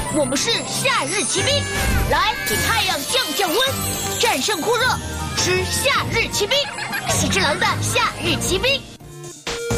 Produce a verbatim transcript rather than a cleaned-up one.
我们是夏日骑兵，来给太阳降降温，战胜酷热，吃夏日骑兵，喜之郎的夏日骑兵。